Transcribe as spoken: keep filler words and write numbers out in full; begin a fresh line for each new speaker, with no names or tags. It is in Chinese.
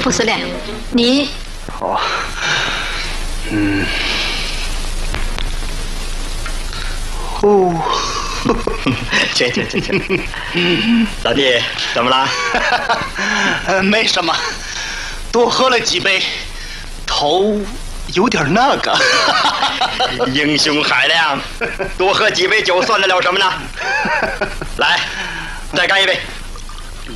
傅司令，你
哦，嗯，哦，
请请请请，老弟，怎么了？
呃，没什么，多喝了几杯，头有点那个。
英雄海量，多喝几杯酒算得了什么呢？来，再干一杯。